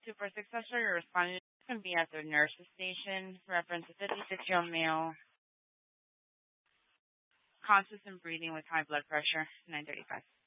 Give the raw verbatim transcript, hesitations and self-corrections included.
Super successful. You're responding can be at the nurse's station. Reference a fifty-six-year-old male, conscious and breathing with high blood pressure, nine thirty-five.